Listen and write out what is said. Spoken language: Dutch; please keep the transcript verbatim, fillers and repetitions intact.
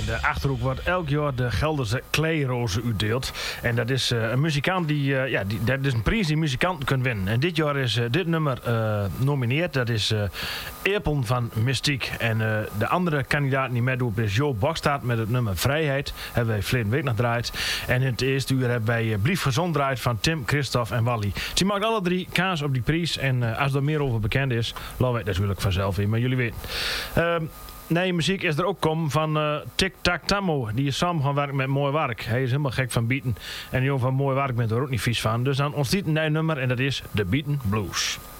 de Achterhoek wordt elk jaar de Gelderse Kleerozen uitdeeld. En dat is uh, een muzikant die, uh, ja, die, dat is een prijs die muzikanten kunnen winnen. En dit jaar is uh, dit nummer uh, nomineerd. Dat is uh, Eerpeln van Mystiek. En uh, de andere kandidaat die meedoet is Jo Bokstaat met het nummer Vrijheid. Hebben wij verleden week nog draait. En in het eerste uur hebben wij uh, Brief Gezond draait van Tim, Christophe en Wally. Ze maken alle drie kaas op die prijs. En uh, als er meer over bekend is, laten wij het natuurlijk vanzelf in. Maar jullie weten. Uh, Nee, muziek is er ook kom van uh, Tic Tac Tammo. Die is samen gaan werken met Mooi Werk. Hij is helemaal gek van beaten. En die jongen van Mooi Werk bent er ook niet vies van. Dus dan ontstaat een nieuw nummer en dat is de Beaten Blues.